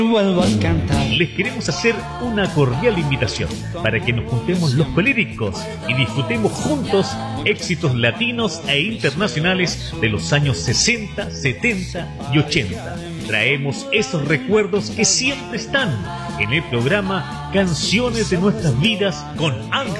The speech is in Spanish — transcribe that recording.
vuelvo a cantar. Les queremos hacer una cordial invitación para que nos juntemos los colíricos y disfrutemos juntos éxitos latinos e internacionales de los años 60, 70 y 80. Traemos esos recuerdos que siempre están en el programa Canciones de Nuestras Vidas con Ángel